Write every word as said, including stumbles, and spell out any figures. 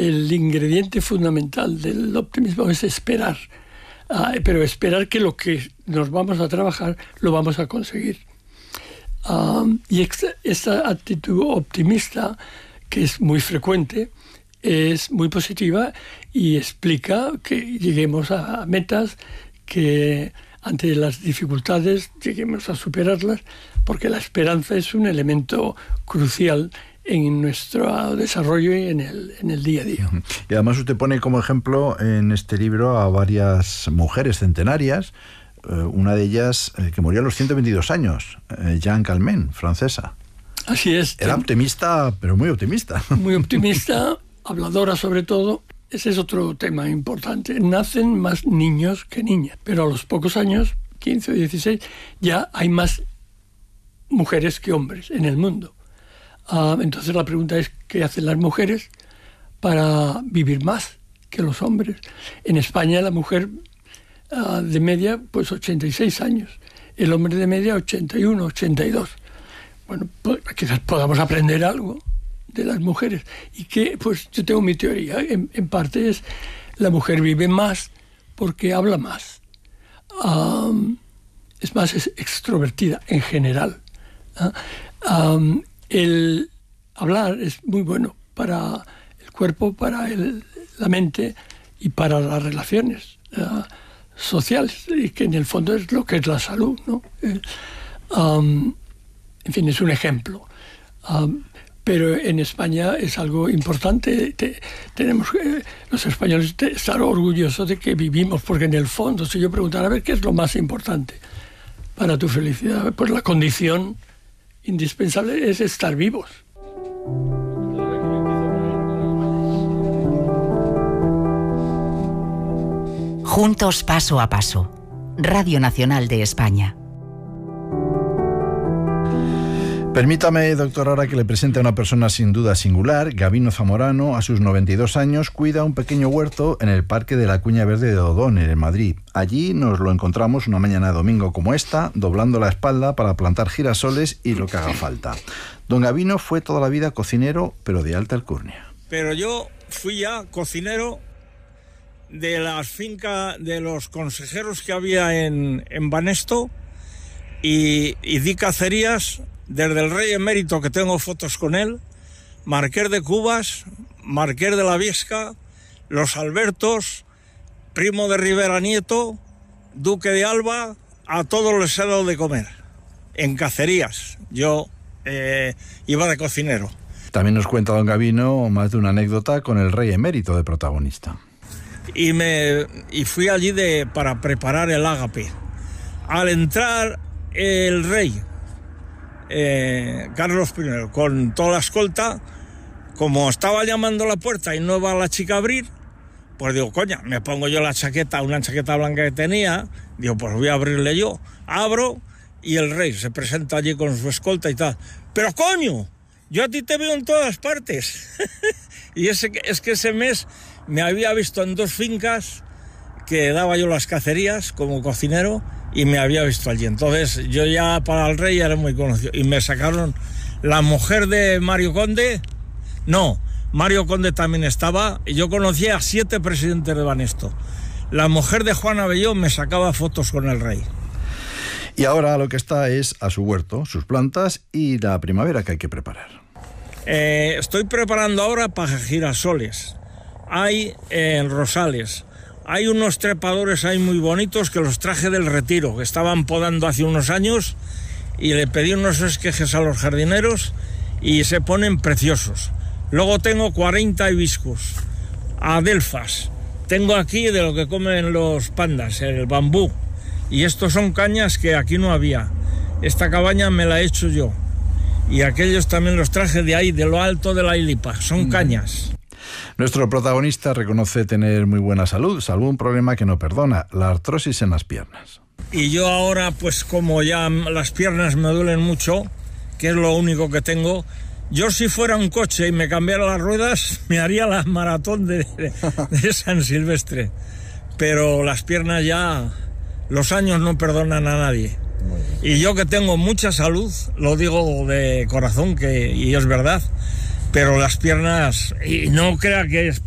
el ingrediente fundamental del optimismo es esperar, uh, pero esperar que lo que nos vamos a trabajar lo vamos a conseguir. Um, y esta actitud optimista, que es muy frecuente, es muy positiva y explica que lleguemos a metas, que ante las dificultades lleguemos a superarlas, porque la esperanza es un elemento crucial en nuestro desarrollo y en el, en el día a día. Y además usted pone como ejemplo en este libro a varias mujeres centenarias, eh, una de ellas eh, que murió a los ciento veintidós años, eh, Jeanne Calment, francesa. Así es. Era optimista, pero muy optimista. Muy optimista, habladora sobre todo. Ese es otro tema importante. Nacen más niños que niñas, pero a los pocos años, quince o dieciséis, ya hay más mujeres que hombres en el mundo. Uh, entonces la pregunta es, ¿qué hacen las mujeres para vivir más que los hombres? En España la mujer uh, de media, pues ochenta y seis años. El hombre de media, ochenta y uno, ochenta y dos. Bueno, pues, quizás podamos aprender algo de las mujeres. Y que, pues yo tengo mi teoría. En, en parte es, la mujer vive más porque habla más. Um, es más es extrovertida en general. ¿Uh? Um, el hablar es muy bueno para el cuerpo, para el, la mente y para las relaciones uh, sociales, y que en el fondo es lo que es la salud, ¿no? Eh, um, en fin, es un ejemplo. Um, pero en España es algo importante. Te, tenemos eh, los españoles te, estar orgullosos de que vivimos, porque en el fondo, si yo preguntara, a ver, ¿qué es lo más importante para tu felicidad? Pues la condición indispensable es estar vivos. Juntos paso a paso. Radio Nacional de España. Permítame, doctor, ahora que le presente a una persona sin duda singular. Gabino Zamorano, a sus noventa y dos años, cuida un pequeño huerto en el Parque de la Cuña Verde de O'Donnell, en Madrid. Allí nos lo encontramos una mañana de domingo como esta, doblando la espalda para plantar girasoles y lo que haga falta. Don Gabino fue toda la vida cocinero, pero de alta alcurnia. Pero yo fui ya cocinero de las fincas de los consejeros que había en, en Banesto, y, y di cacerías desde el rey emérito, que tengo fotos con él, Marqués de Cubas, Marqués de la Viesca, los Albertos, Primo de Rivera Nieto, Duque de Alba, a todos les he dado de comer, en cacerías. Yo eh, iba de cocinero. También nos cuenta don Gabino más de una anécdota con el rey emérito de protagonista. Y, me, y fui allí de, para preparar el ágape. Al entrar el rey, Eh, Carlos primero, con toda la escolta, como estaba llamando a la puerta y no va la chica a abrir, pues digo, coña, me pongo yo la chaqueta, una chaqueta blanca que tenía, digo, pues voy a abrirle yo. Abro y el rey se presenta allí con su escolta y tal. Pero coño, yo a ti te veo en todas partes. Y ese, es que ese mes me había visto en dos fincas que daba yo las cacerías como cocinero, y me había visto allí. Entonces yo ya para el rey era muy conocido. Y me sacaron la mujer de Mario Conde. No, Mario Conde también estaba. Y yo conocía a siete presidentes de Banesto. La mujer de Juan Abelló me sacaba fotos con el rey. Y ahora lo que está es a su huerto, sus plantas y la primavera que hay que preparar. Eh, estoy preparando ahora para girasoles. Hay eh, rosales. Hay unos trepadores ahí muy bonitos que los traje del Retiro, que estaban podando hace unos años, y le pedí unos esquejes a los jardineros y se ponen preciosos. Luego tengo cuarenta hibiscus, adelfas. Tengo aquí de lo que comen los pandas, el bambú. Y estos son cañas que aquí no había. Esta cabaña me la he hecho yo. Y aquellos también los traje de ahí, de lo alto de la Ilipa. Son cañas. Nuestro protagonista reconoce tener muy buena salud, salvo un problema que no perdona, la artrosis en las piernas. Y yo ahora, pues como ya las piernas me duelen mucho, que es lo único que tengo, yo si fuera un coche y me cambiara las ruedas, me haría la maratón de, de, de San Silvestre. Pero las piernas ya, los años no perdonan a nadie. Y yo que tengo mucha salud, lo digo de corazón, que, y es verdad, pero las piernas, y no crea que es